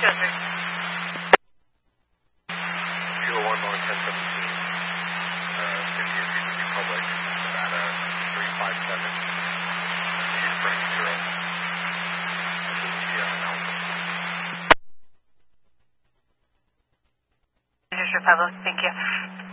Desert. 201 North 1017. City of Union Republic, Nevada 357. Chief Frank Zero. Lucia Alpha. Here's your Pablo. Thank you.